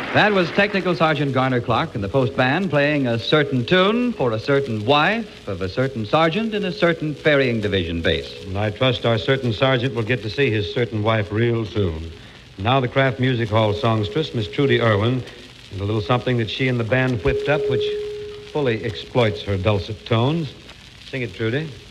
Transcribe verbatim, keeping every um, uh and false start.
That was Technical Sergeant Garner Clark and the Post Band playing a certain tune for a certain wife of a certain sergeant in a certain ferrying division base. And I trust our certain sergeant will get to see his certain wife real soon. Now the Kraft Music Hall songstress, Miss Trudy Irwin, and a little something that she and the band whipped up which fully exploits her dulcet tones. Sing it, Trudy.